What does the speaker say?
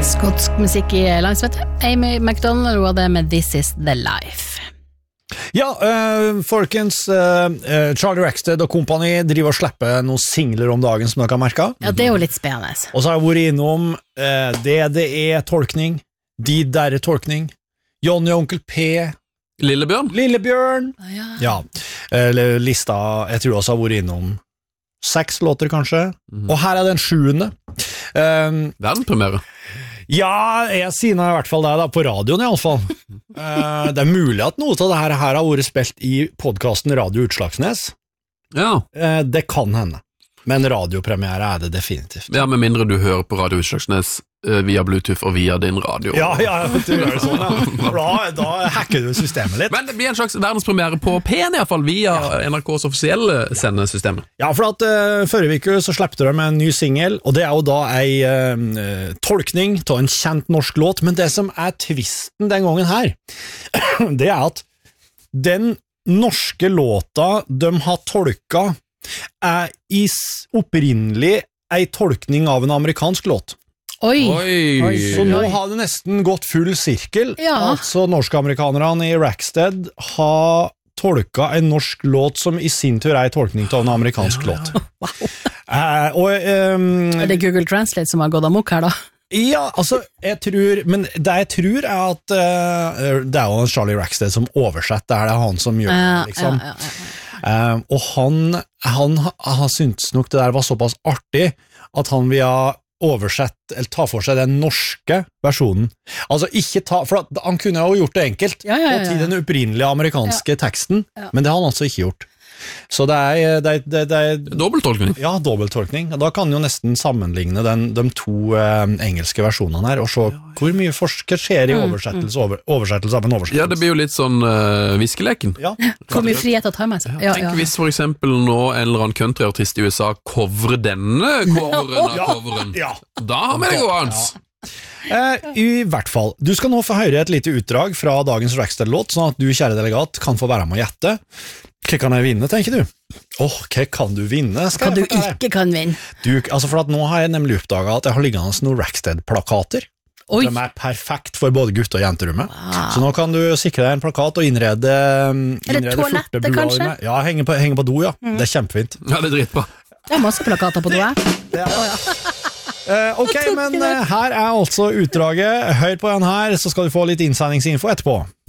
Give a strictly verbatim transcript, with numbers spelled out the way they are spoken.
Skotsk musikk i langs, vet du. Amy McDonald og det med This Is The Life. Ja, uh, folkens, uh, Charlie Rackstead og kompani driver og slipper noen singler om dagen som dere har merket. Ja, det er jo litt spennende. Og så har jeg vært innom uh, D D E-tolkning, De Der-tolkning, Johnny og Onkel P, Lillebjørn. Lillebjørn. Ah, ja. Ja, uh, lista, jeg tror også har vært innom seks låter kanskje, mm. og her er den sjuende. Um, Verdenspremiere. Ja, jeg sier nå i hvert fall det da, på radioen i alle fall. uh, det er mulig at noe av det her, her har vært spilt i podcasten Radio Utslagsnes. Ja. Uh, det kan hende. Men radiopremiere er det definitivt. Ja, med mindre du hører på Radio Utslagsnes uh, via Bluetooth og via din radio. Ja, ja, du gjør det sånn, ja. Da, da hacker du systemet litt. Men det blir en slags verdenspremiere på P N i hvert fall, via ja. N R K's offisielle sendesystemet. Ja, for at uh, forrige uke så sleppte de med en ny single, og det er jo da ei uh, tolkning av en kjent norsk låt, men det som er tvisten den gangen her, det er at den norske låta de har tolka er i opprinnelig ei tolkning av en amerikansk låt. Oi. Oi. Så nå har det nesten gått full sirkel. Ja. Altså norsk-amerikanerne i Rackstead har tolka en norsk låt som i sin tur er en tolkning av en amerikansk ja, ja. låt. Wow. Uh, og, um, er det Google Translate som har gått amok her da? Ja, altså, jeg tror, men det jeg tror er at uh, det er jo Charlie Rackstead som oversetter, det er han som gjør det, liksom. Ja, ja, ja, ja. Uh, og han, han, han syntes nok det der var såpass artig at han vil ha oversett, eller ta for seg den norske versjonen. Altså ikke ta, for han kunne jo gjort det enkelt, ja, ja, ja, ja. til den opprinnelige amerikanske ja. teksten, ja. men det har han altså ikke gjort. Så det er, det er, det er, det er dobbelttolkning. Ja, dobbelttolkning. Da kan jo nesten sammenligne den, de to uh, engelske versjonene her, og se hvor mye forsker skjer i oversettelse, over, oversettelse av en oversettelse. Ja, det blir jo litt sånn uh, viskeleken. Ja. Hvor mye frihet å ta med seg. Ja, Tenk ja. hvis for eksempel nå en eller annen countryartist i U S A coverer denne coveren av ja. coveren. Ja. Da har vi det gående. Ja. Uh, I hvert fall, du skal nå få høre et lite utdrag fra dagens Rackstead-låt, sånn at du, kjære delegat, kan få være med å gjette. Hva kan jeg vinne, tenker du? Åh, oh, hva kan du vinne? Hva du ikke kan vinne? Du, altså for at nå har jeg nemlig oppdaget at jeg har liggende noen Rackstead-plakater. Oi. De er perfekt for både gutt- og jenterommet. Wow. Så nå kan du sikre deg en plakat og innrede, innrede Er det toalettet, kanskje? Ja, henge på, henge på do, ja. Mm. Det er kjempefint. Ja, det er dritbra. Det er masse plakater på do, ja. Ja. Oh, ja. Uh, ok, men uh, her er altså utdraget. Hør på den her, så skal du få litt innsendingsinfo etterpå.